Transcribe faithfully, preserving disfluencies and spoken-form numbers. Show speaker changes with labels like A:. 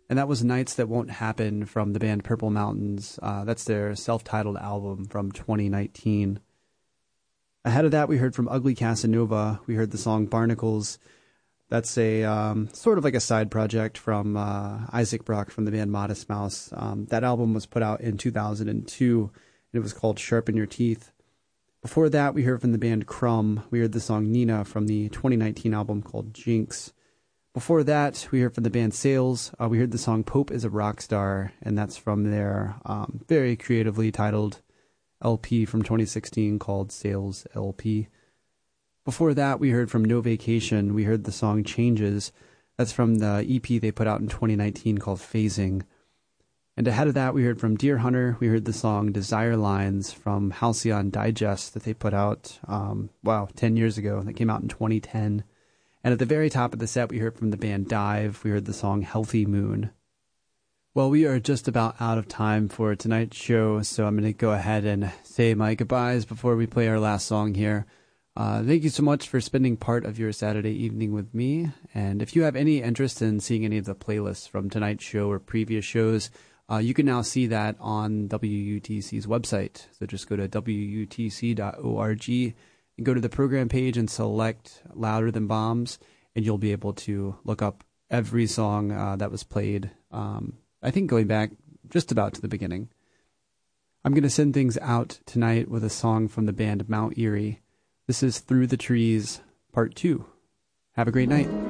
A: And that was Nights That Won't Happen from the band Purple Mountains. Uh, that's their self-titled album from twenty nineteen. Ahead of that, we heard from Ugly Casanova. We heard the song Barnacles. That's a um, sort of like a side project from uh, Isaac Brock from the band Modest Mouse. Um, that album was put out in two thousand two, and it was called Sharpen Your Teeth. Before that, we heard from the band Crumb. We heard the song Nina from the twenty nineteen album called Jinx. Before that, we heard from the band Sales. Uh, we heard the song Pope is a Rock Star, and that's from their um, very creatively titled L P from twenty sixteen called Sales L P. Before that, we heard from No Vacation. We heard the song Changes. That's from the E P they put out in twenty nineteen called Phasing. And ahead of that, we heard from Deer Hunter. We heard the song Desire Lines from Halcyon Digest that they put out, um, wow, ten years ago. That came out in twenty ten. And at the very top of the set, we heard from the band Dive. We heard the song Healthy Moon. Well, we are just about out of time for tonight's show, so I'm going to go ahead and say my goodbyes before we play our last song here. Uh, thank you so much for spending part of your Saturday evening with me. And if you have any interest in seeing any of the playlists from tonight's show or previous shows, uh, you can now see that on W U T C's website. So just go to W U T C dot org and go to the program page and select Louder Than Bombs, and you'll be able to look up every song uh, that was played, um, I think going back just about to the beginning. I'm going to send things out tonight with a song from the band Mount Eerie. This is Through the Trees, Part two. Have a great night.